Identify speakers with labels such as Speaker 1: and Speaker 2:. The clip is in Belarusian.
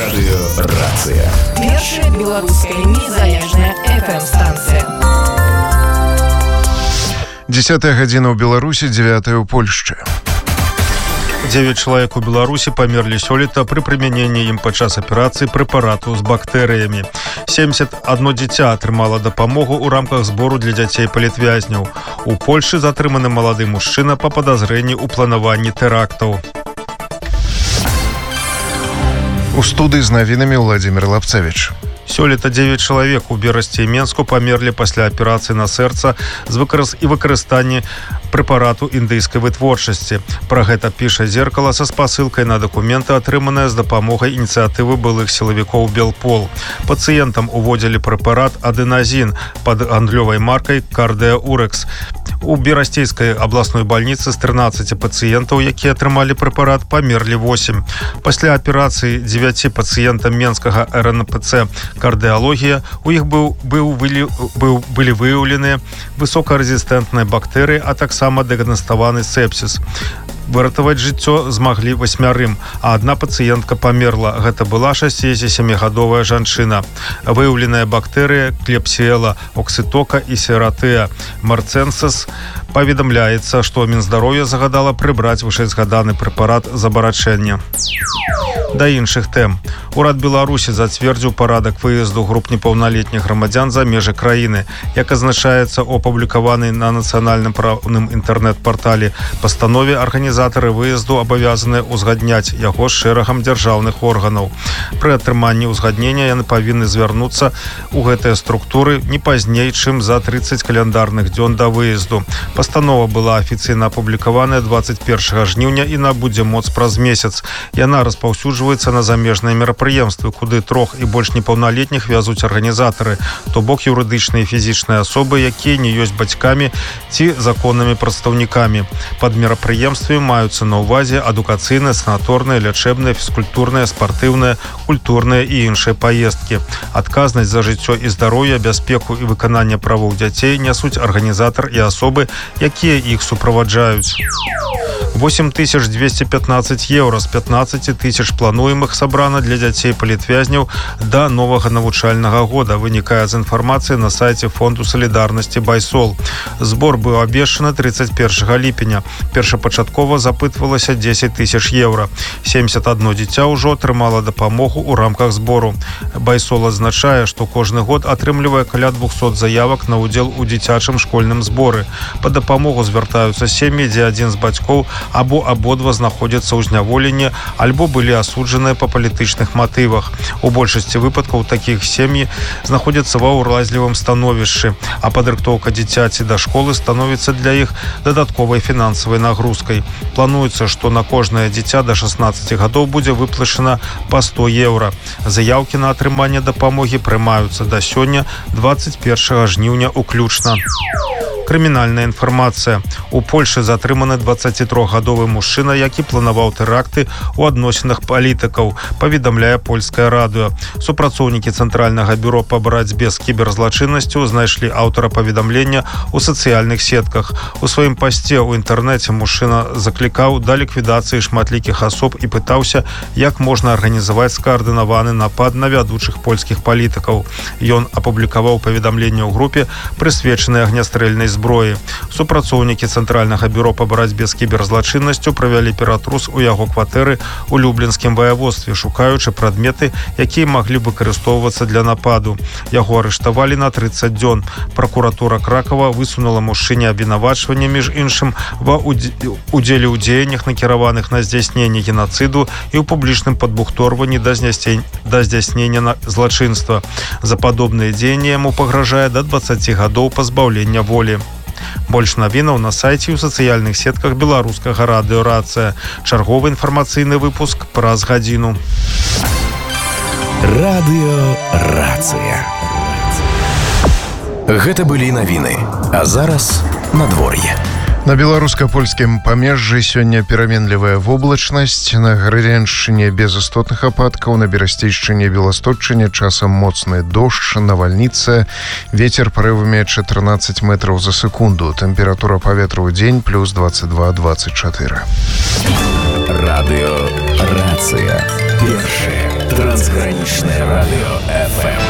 Speaker 1: Радыёрацыя.
Speaker 2: Першая беларуская незалежная FM-станцыя.
Speaker 3: 10 гадзіна ў Беларусі, 9 у Польшчы.
Speaker 4: 9 чалавек у Беларусі памерлі сёлета пры прымяненні ім падчас аперацыі прэпарату з бактэрыямі. 71 дзіця атрымала дапамогу ў рамках збору для дзяцей палітвязняў. У Польшчы затрыманы малады мужчына па падазрэнні ў планаванні тэрактаў.
Speaker 3: У студыі з навінамі Владзімир Лапцевіч.
Speaker 4: Сёлета 9 чалавек у Берасці і Менску памерлі пасля аперацыі на сэрца і выкарыстанні прэпарату індыйскай вытворчасці. Пра гэта піша «Зеркало» са спасылкай на дакументы, атрыманыя з дапамогай ініцыятывы былых сілавікоў «Белпол». Пацыентам уводзілі прэпарат адэназін пад гандлёвай маркай «Кардеурекс». У Берасцейскай абласной бальніцы з 13 пацыентаў, якія атрымалі прэпарат, памерлі 8. Пасля аперацыі 9 пацыентам Менскага РНПЦ «Кардыалогія» у іх былі выяўленыя высокарэзістэнтныя бактэрыі, а таксама дыагнаставаны сепсіс. Выратаваць жыццё змаглі 8, а адна пацыентка памерла. Гэта была 67-гадовая жанчына. Выяўленая бактэрыя клепсиэла, оксітока і сератеа марцэнсіс. Паведамляецца, што Мінздароўя загадала прыбраць вышэйзгаданы прэпарат забарачэння. Да іншых тэм. Урад Беларусі зацвердзіў парадак выезду груп непаўналетніх грамадзян за межы краіны. Як азначаецца ў апублікаванай на нацыянальным правным інтэрнэт-партале пастанове, арганізатары выезду абавязаныя ўзгадняць яго з шэрагам дзяржаўных органаў. Пры атрыманні ўзгаднення яны павінны звярнуцца ў гэтыя структуры не пазней, чым за 30 каляндарных дзён да выезду. Пастанова была афіцыйна апублікаваная 21 жніўня і набудзе моц праз месяц. Яна распаўсюджваецца на замежныя мерапрыемствы, куды 3 і больш непаўналетніх вязуць арганізатары, то бок юрыдычныя і фізічныя асобы, якія не ёсць бацькамі ці законнымі прадстаўнікамі. Пад мерапрыемствамі маюцца на ўвазе адукацыйныя, санаторныя, лячэбныя, фізкультурныя, спартыўныя, культурныя і іншыя паездкі. Адказнасць за жыццё і здароўе, бяспеку і выкананне правоў дзяцей нясуць арганізатар і асобы, якія іх суправаджаюць. 8215 еўра з 15 тысяч плануемых сабрана для дзяцей палітвязняў да новага навучальнага года, вынікае з інфармацыі на сайце фонду салідарнасці «Байсол». Збор быў абвешчаны 31 ліпеня. Першапачаткова запытвалася 10 тысяч еўра. 71 дзіця ўжо атрымала дапамогу ў рамках збору. «Байсол» адзначае, што кожны год атрымлівае каля 200 заявак на ўдзел у дзіцячым школьным зборы. Па дапамогу звяртаюцца сем'і, дзе адзін з бацькоў або абодва знаходзяцца ў зняволенні, альбо былі асуджаныя па палітычных матывах. У большасці выпадкаў такіх сем'і знаходзяцца ва ўразлівым становішчы, а падрыхтоўка дзіцяці да школы становіцца для іх дадатковай фінансавай нагрузкай. Плануецца, што на кожнае дзіця да 16 гадоў будзе выплачана па 100 еўра. Заяўкі на атрыманне дапамогі прымаюцца да сёння, 21 жніўня уключна. Крымінальная інфармацыя. У Польшы затрыманы 23-гадовы мужчына, які планаваў тэракты ў адносінах палітыкаў, паведамляе польскае радыё. Супрацоўнікі Цэнтральнага бюро па барацьбе з кіберзлачыннасцю знайшлі аўтара паведамлення ў сацыяльных сетках. У сваім пасце ў інтэрнэце мужчына заклікаў да ліквідацыі шматлікіх асоб і пытаўся, як можна арганізаваць скаардынаваны напад на вядучых польскіх палітыкаў. Ён апублікаваў паведамленне ў групе, прысвечанай агнястрэльнай зброі. Супрацоўнікі Цэнтральнага бюро па барацьбе з кіберзлачыннасцю правялі ператрус у яго кватэры ў Люблінскім ваяводстве, шукаючы прадметы, якія маглі выкарыстоўвацца для нападу. Яго арыштавалі на 30 дзён. Пракуратура Кракава высунула мужчыне абвінавачванне, між іншым, ва удзеле ў дзеяннях, накіраваных на здзяйсненне генацыду і ў публічным падбухторванні да здзяйснення злачынства. За падобныя дзеянні яму пагражае да 20 гадоў пазбаўлення волі. Больш навінаў на сайце і ў сацыяльных сетках беларускага радыёрацыя. Чарговы інфармацыйны выпуск праз гадзіну.
Speaker 1: Радыёрацыя. Гэта былі навіны. А зараз надвор'е.
Speaker 3: На беларуска-польскім памежжы сёння пераменлівая воблачнасць, на Гродзеншчыне без істотных ападкаў, на Берасцейшчыне і Беласточчыне часам моцны дождж, навальніца, вецер парывамі 14 метраў за секунду. Тэмпература паветра ў дзень плюс 22-24.
Speaker 1: Радыёрацыя. Першая Трансграничное радио ФМ.